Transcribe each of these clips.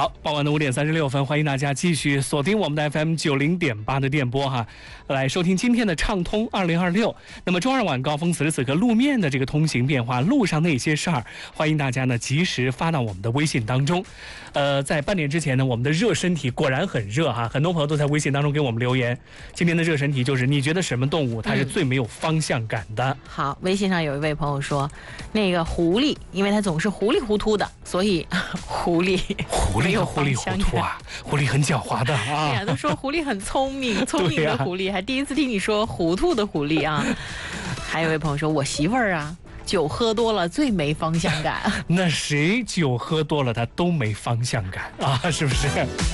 好，傍晚的5点36分，欢迎大家继续锁定我们的 FM 90.8的电波哈，来收听今天的畅通2026。那么周二晚高峰此时此刻路面的这个通行变化，路上那些事儿，欢迎大家呢及时发到我们的微信当中。在半点之前呢，我们的热身题果然很热哈，很多朋友都在微信当中给我们留言。今天的热身题就是你觉得什么动物它是最没有方向感的？ 好，微信上有一位朋友说，那个狐狸，因为它总是糊里糊涂的，所以狐狸糊里糊涂啊，狐狸很狡猾的啊。 对呀，都说狐狸很聪明，聪明的狐狸，还第一次听你说糊涂的狐狸啊。还有一位朋友说，我媳妇儿啊，酒喝多了最没方向感。 那谁酒喝多了他都没方向感啊，是不是？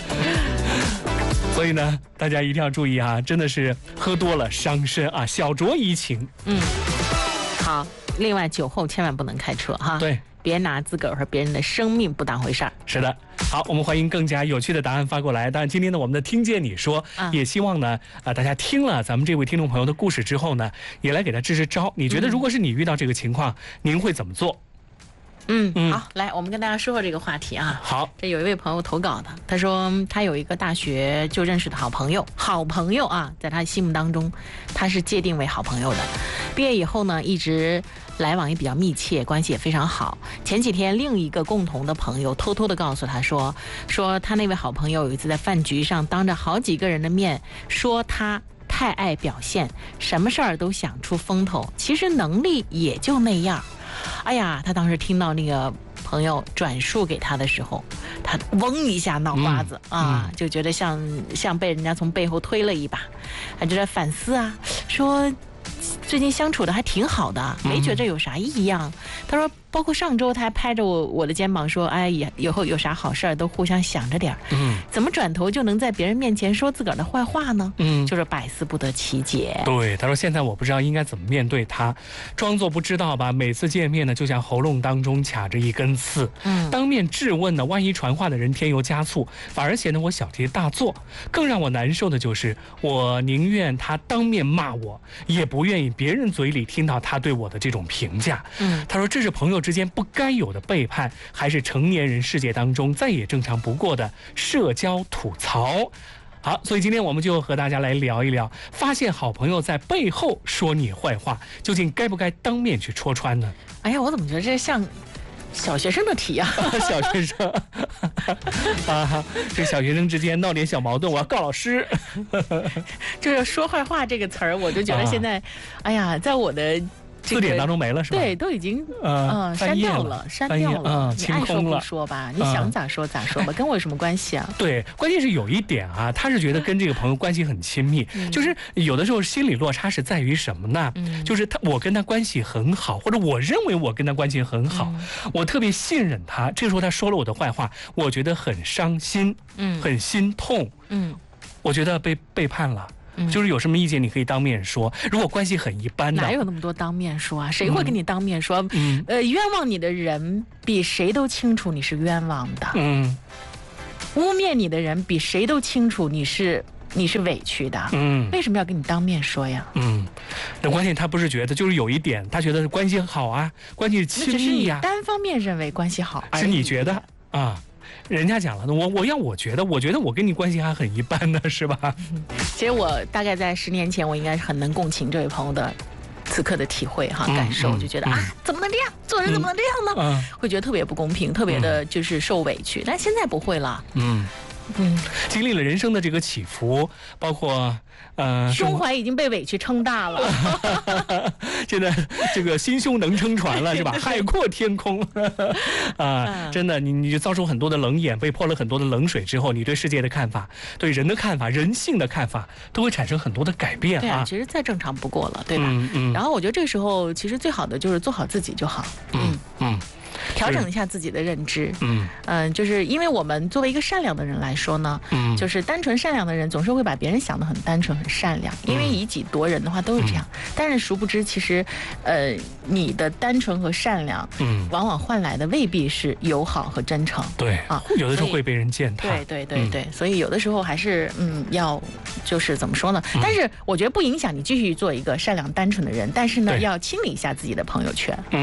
所以呢，大家一定要注意啊，真的是喝多了伤身啊，小酌怡情。 好，另外酒后千万不能开车哈。 对。 别拿自个儿和别人的生命不当回事儿。 是的，好，我们欢迎更加有趣的答案发过来。当然，今天呢，我们的听见你说，也希望呢，大家听了咱们这位听众朋友的故事之后呢，也来给他支支招。你觉得，如果是你遇到这个情况，您会怎么做？ 好，来，我们跟大家说说这个话题啊。 好， 这有一位朋友投稿的，他说他有一个大学就认识的好朋友啊，在他心目当中，他是界定为好朋友的。毕业以后呢，一直来往也比较密切，关系也非常好。前几天，另一个共同的朋友偷偷的告诉他说他那位好朋友有一次在饭局上，当着好几个人的面说他太爱表现，什么事儿都想出风头，其实能力也就那样。哎呀，他当时听到那个朋友转述给他的时候，他嗡一下脑瓜子就觉得像被人家从背后推了一把，他就在反思啊，说最近相处的还挺好的，没觉着有啥异样。他说包括上周他还拍着我的肩膀说，哎，以后有啥好事儿都互相想着点儿。怎么转头就能在别人面前说自个儿的坏话呢？就是百思不得其解。 对，他说现在我不知道应该怎么面对他，装作不知道吧，每次见面呢就像喉咙当中卡着一根刺。当面质问呢，万一传话的人添油加醋，反而显得我小题大做。更让我难受的就是，我宁愿他当面骂我，也不愿意别人嘴里听到他对我的这种评价。他说这是朋友之间不该有的背叛，还是成年人世界当中再也正常不过的社交吐槽。好，所以今天我们就和大家来聊一聊，发现好朋友在背后说你坏话，究竟该不该当面去戳穿呢？ 哎呀，我怎么觉得这像小学生的题啊？ 小学生这小学生之间闹点小矛盾，我要告老师。 就是说坏话这个词儿，我就觉得现在，哎呀，在我的字典当中没了是吧？ 对，都已经删掉了，你爱说不说吧，你想咋说咋说吧，跟我有什么关系啊？ 对，关键是有一点啊，他是觉得跟这个朋友关系很亲密，就是有的时候心理落差是在于什么呢？就是我跟他关系很好，或者我认为我跟他关系很好，我特别信任他，这时候他说了我的坏话，我觉得很伤心，很心痛，我觉得被背叛了。就是有什么意见你可以当面说，如果关系很一般的， 哪有那么多当面说啊？谁会跟你当面说？冤枉你的人比谁都清楚你是冤枉的，污蔑你的人比谁都清楚你是委屈的，为什么要跟你当面说呀？ 那关键他不是觉得，就是有一点，他觉得关系好啊，关系亲密呀， 单方面认为关系好， 是你觉得啊？人家讲了，我觉得我跟你关系还很一般的是吧？ 其实我大概在10年前，我应该是很能共情这位朋友的此刻的体会感受，就觉得怎么能这样，做人怎么能这样呢？会觉得特别不公平，特别的就是受委屈，但现在不会了。 经历了人生的这个起伏，包括胸怀已经被委屈撑大了， 现在这个心胸能撑船了是吧？海阔天空真的，你就遭受很多的冷眼，被泼了很多的冷水之后，你对世界的看法，对人的看法，人性的看法，都会产生很多的改变。 对啊，其实再正常不过了，对吧？然后我觉得这个时候其实最好的就是做好自己就好。调整一下自己的认知。就是因为我们作为一个善良的人来说呢，就是单纯善良的人总是会把别人想得很单纯很善良，因为以己夺人的话都是这样。但是殊不知，其实你的单纯和善良，往往换来的未必是友好和真诚。 对啊，有的时候会被人践踏。 对，所以有的时候还是要就是怎么说呢？但是我觉得不影响你继续做一个善良单纯的人，但是呢，要清理一下自己的朋友圈。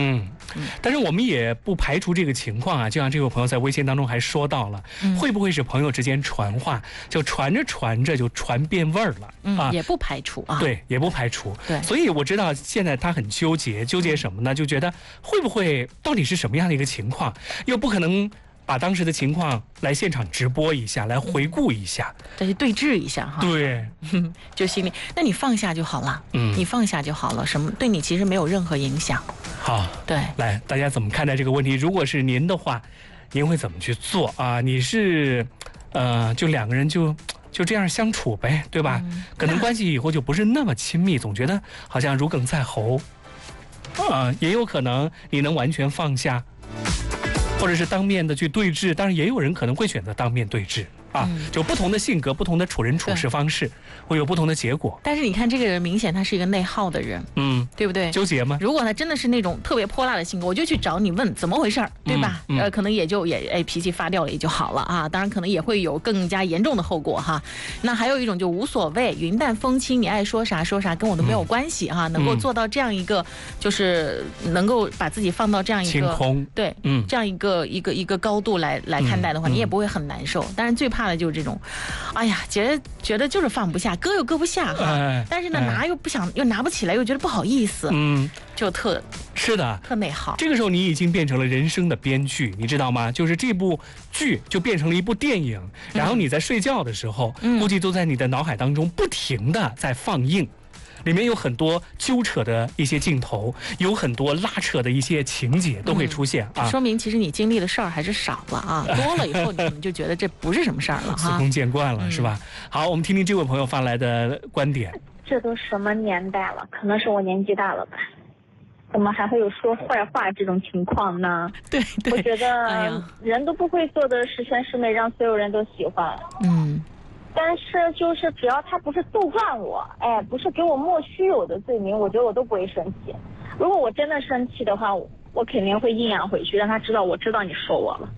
但是我们也不排除这个情况啊，就像这位朋友在微信当中还说到了，会不会是朋友之间传话，就传着传着就传变味儿了啊？ 也不排除啊。 对，也不排除。 对， 所以我知道现在他很纠结什么呢？就觉得会不会到底是什么样的一个情况，又不可能把当时的情况来现场直播一下，来回顾一下， 再去对峙一下哈。 对， 就心里，那你放下就好了。你放下就好了，什么对你其实没有任何影响。 好， 对， 来，大家怎么看待这个问题？如果是您的话，您会怎么去做啊？你是，就两个人就这样相处呗，对吧？可能关系以后就不是那么亲密，总觉得好像如鲠在喉。也有可能你能完全放下，或者是当面的去对峙，当然也有人可能会选择当面对峙啊，就不同的性格、不同的处人处事方式，会有不同的结果。 但是你看这个人，明显他是一个内耗的人，对不对？ 纠结吗？ 如果他真的是那种特别泼辣的性格，我就去找你问怎么回事儿，对吧？可能也脾气发掉了也就好了啊。当然可能也会有更加严重的后果哈。那还有一种就无所谓，云淡风轻，你爱说啥说啥，跟我都没有关系哈。能够做到这样一个，就是能够把自己放到这样一个清空， 对，这样一个高度来看待的话，你也不会很难受。但是最怕的就是这种，哎呀，觉得就是放不下，搁又搁不下哈，但是呢拿又不想，又拿不起来，又觉得不好意思，就特内耗。 这个时候你已经变成了人生的编剧，你知道吗？就是这部剧就变成了一部电影，然后你在睡觉的时候，估计都在你的脑海当中不停的在放映。里面有很多纠扯的一些镜头，有很多拉扯的一些情节都会出现啊。 说明其实你经历的事儿还是少了啊，多了以后你可能就觉得这不是什么事儿了哈。 司空见惯了是吧？好，我们听听这位朋友发来的观点。 这都什么年代了？可能是我年纪大了吧？怎么还会有说坏话这种情况呢？ 对， 我觉得人都不会做的十全十美，让所有人都喜欢。但是就是只要他不是杜撰我，不是给我抹虚有的罪名，我觉得我都不会生气。如果我真的生气的话，我肯定会阴阳回去，让他知道我知道你说我了。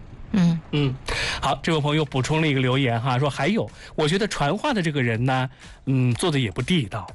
好，这位朋友补充了一个留言哈，说还有，我觉得传话的这个人呢，做的也不地道。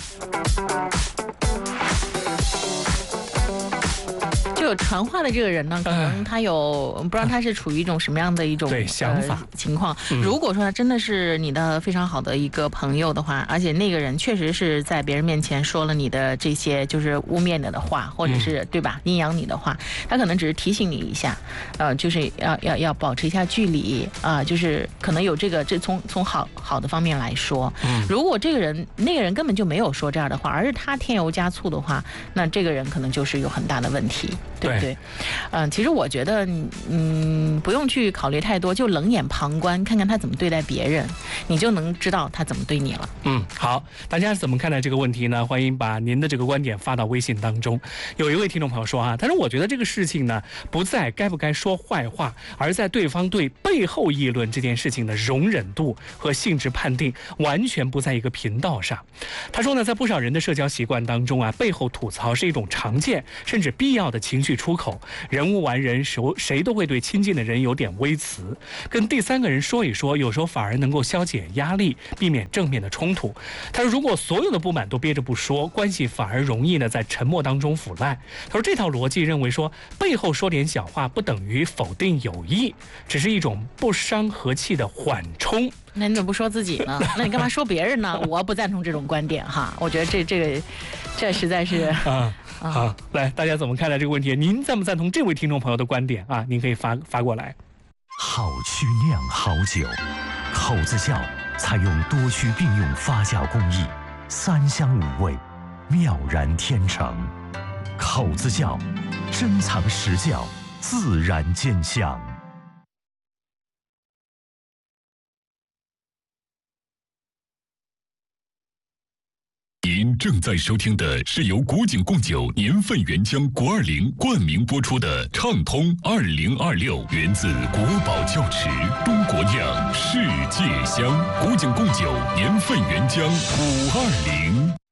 就传话的这个人呢，可能他不知道他是处于一种什么样的一种想法情况。如果说他真的是你的非常好的一个朋友的话，而且那个人确实是在别人面前说了你的这些就是污蔑你的话，或者是对吧阴阳你的话，他可能只是提醒你一下，就是要保持一下距离啊，就是可能有这从好的方面来说，如果那个人根本就没有说这样的话，而是他添油加醋的话，那这个人可能就是有很大的问题。对不对？其实我觉得不用去考虑太多，就冷眼旁观，看看他怎么对待别人，你就能知道他怎么对你了。 好，大家怎么看待这个问题呢？欢迎把您的这个观点发到微信当中。有一位听众朋友说但是我觉得这个事情呢，不在该不该说坏话，而在对方对背后议论这件事情的容忍度和性质判定完全不在一个频道上。他说呢，在不少人的社交习惯当中背后吐槽是一种常见甚至必要的情绪出口，人无完人，谁都会对亲近的人有点微词，跟第三个人说一说，有时候反而能够消解压力，避免正面的冲突。他说，如果所有的不满都憋着不说，关系反而容易呢在沉默当中腐烂。他说，这套逻辑认为说，背后说点小话不等于否定友谊，只是一种不伤和气的缓冲。 那你怎么不说自己呢？那你干嘛说别人呢？我不赞同这种观点哈，我觉得这实在是好，来，大家怎么看待这个问题？您赞不赞同这位听众朋友的观点啊？您可以发过来。 好曲酿好酒，口子窖采用多区并用发酵工艺，3香5味，妙然天成。口子窖，珍藏实窖，自然见香。您正在收听的是由古井贡酒年份原浆国20冠名播出的畅通2026，源自国宝窖池，中国酿，世界香。古井贡酒年份原浆520。